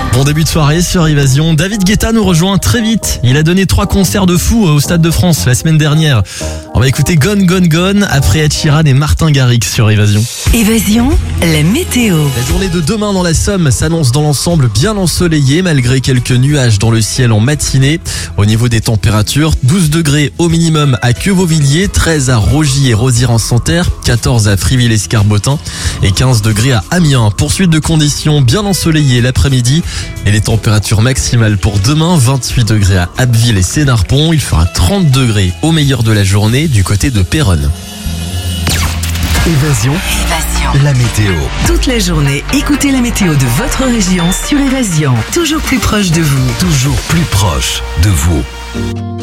Bon début de soirée sur Évasion. David Guetta nous rejoint très vite. Il a donné 3 concerts de fou au Stade de France la semaine dernière. On va écouter Gone Gone Gone après Ed Sheeran et Martin Garrix sur Évasion. Évasion, la météo. La journée de demain dans la Somme s'annonce dans l'ensemble bien ensoleillée malgré quelques nuages dans le ciel en matinée. Au niveau des températures, 12 degrés au minimum à Queuvauvilliers, 13 à Rogy et Rosières-en-Santerre, 14 à Friville-Escarbotin et 15 degrés à Amiens. Poursuite de conditions bien ensoleillées l'après-midi et les températures maximales pour demain, 28 degrés à Abbeville et Sénarpont. Il fera 30 degrés au meilleur de la journée du côté de Péronne. Évasion, la météo. Toute la journée, écoutez la météo de votre région sur Évasion. Toujours plus proche de vous. Toujours plus proche de vous.